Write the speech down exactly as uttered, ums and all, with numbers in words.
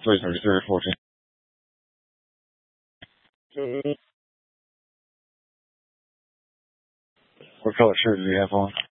three thirty-three or fourteen. What color shirt do you have on?